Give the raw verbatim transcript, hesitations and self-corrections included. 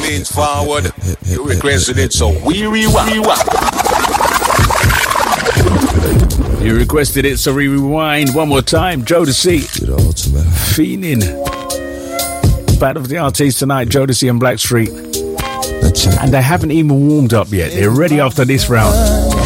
lean forward. You requested it, so we rewind. You requested it, so we rewind. One more time, Jodeci. Fiending. Battle of the Artists tonight, Jodeci and Blackstreet. And they haven't even warmed up yet. They're ready after this round.